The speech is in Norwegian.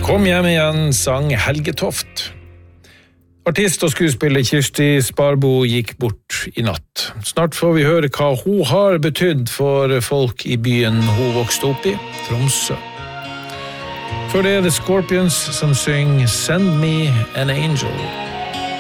Kom hjem igjen, sang Helge Toft. Artist og skuespiller Kirsti Sparbo gikk bort i natt. Snart får vi høre hva hun har betydd for folk i byen hun vokste opp i, Tromsø. For det The Scorpions som synger Send Me an Angel.